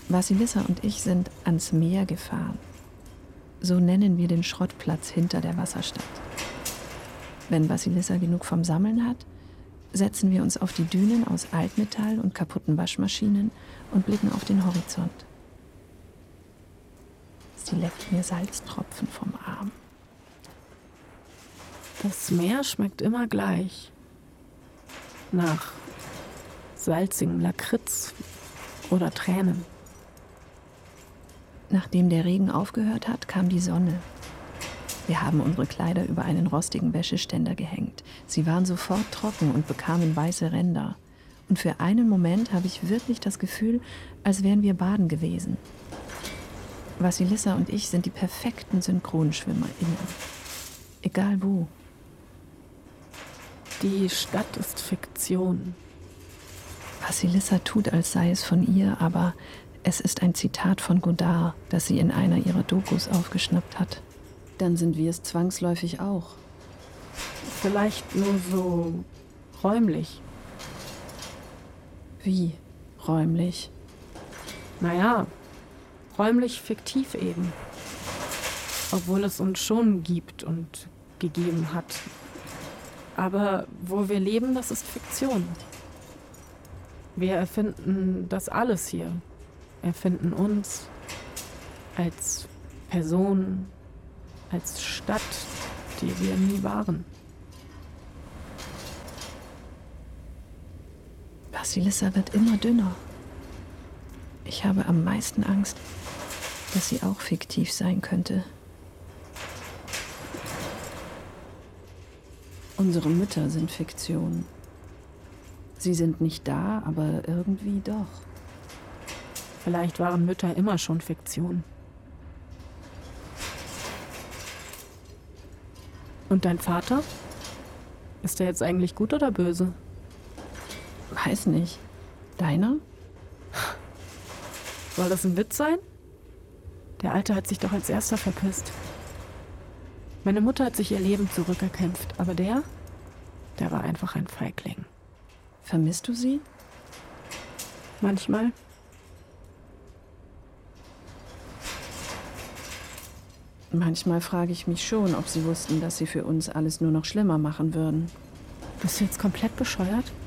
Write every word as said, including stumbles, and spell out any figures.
Vasilissa und ich sind ans Meer gefahren. So nennen wir den Schrottplatz hinter der Wasserstadt. Wenn Vasilissa genug vom Sammeln hat, setzen wir uns auf die Dünen aus Altmetall und kaputten Waschmaschinen und blicken auf den Horizont. Sie leckt mir Salztropfen vom Arm. Das Meer schmeckt immer gleich. Nach salzigem Lakritz oder Tränen. Nachdem der Regen aufgehört hat, kam die Sonne. Wir haben unsere Kleider über einen rostigen Wäscheständer gehängt. Sie waren sofort trocken und bekamen weiße Ränder. Und für einen Moment habe ich wirklich das Gefühl, als wären wir baden gewesen. Vasilissa und ich sind die perfekten SynchronschwimmerInnen. Egal wo. Die Stadt ist Fiktion. Vasilissa tut, als sei es von ihr, aber es ist ein Zitat von Godard, das sie in einer ihrer Dokus aufgeschnappt hat. Dann sind wir es zwangsläufig auch. Vielleicht nur so räumlich. Wie räumlich? Naja, räumlich fiktiv eben. Obwohl es uns schon gibt und gegeben hat. Aber wo wir leben, das ist Fiktion. Wir erfinden das alles hier. Erfinden uns als Person, als Stadt, die wir nie waren. Vasilissa wird immer dünner. Ich habe am meisten Angst, dass sie auch fiktiv sein könnte. Unsere Mütter sind Fiktion. Sie sind nicht da, aber irgendwie doch. Vielleicht waren Mütter immer schon Fiktion. Und dein Vater? Ist er jetzt eigentlich gut oder böse? Weiß nicht. Deiner? Soll das ein Witz sein? Der Alte hat sich doch als erster verpisst. Meine Mutter hat sich ihr Leben zurückerkämpft, aber der, der war einfach ein Feigling. Vermisst du sie? Manchmal. Manchmal frage ich mich schon, ob sie wussten, dass sie für uns alles nur noch schlimmer machen würden. Bist du jetzt komplett bescheuert?